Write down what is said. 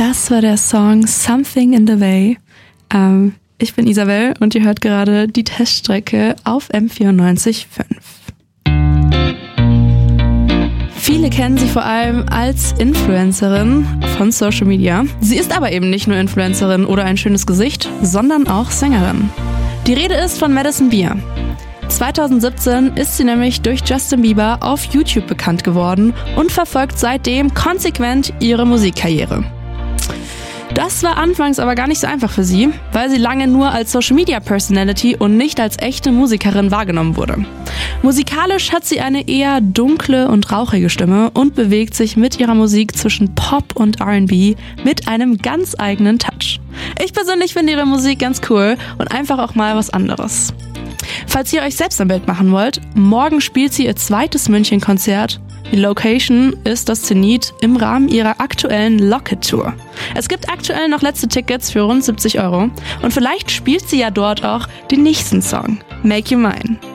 Das war der Song Something in the Way. Ich bin Isabel und ihr hört gerade die Teststrecke auf M94.5. Viele kennen sie vor allem als Influencerin von Social Media. Sie ist aber eben nicht nur Influencerin oder ein schönes Gesicht, sondern auch Sängerin. Die Rede ist von Madison Beer. 2017 ist sie nämlich durch Justin Bieber auf YouTube bekannt geworden und verfolgt seitdem konsequent ihre Musikkarriere. Das war anfangs aber gar nicht so einfach für sie, weil sie lange nur als Social-Media-Personality und nicht als echte Musikerin wahrgenommen wurde. Musikalisch hat sie eine eher dunkle und rauchige Stimme und bewegt sich mit ihrer Musik zwischen Pop und R&B mit einem ganz eigenen Touch. Ich persönlich finde ihre Musik ganz cool und einfach auch mal was anderes. Falls ihr euch selbst ein Bild machen wollt, morgen spielt sie ihr zweites München-Konzert. Die Location ist das Zenit im Rahmen ihrer aktuellen Locket-Tour. Es gibt aktuell noch letzte Tickets für rund 70 € und vielleicht spielt sie ja dort auch den nächsten Song, Make You Mine.